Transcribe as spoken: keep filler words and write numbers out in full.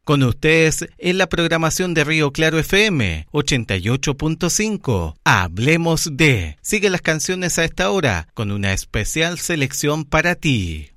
Con ustedes en la programación de Río Claro F M ochenta y ocho punto cinco. Hablemos de. Sigue las canciones a esta hora con una especial selección para ti.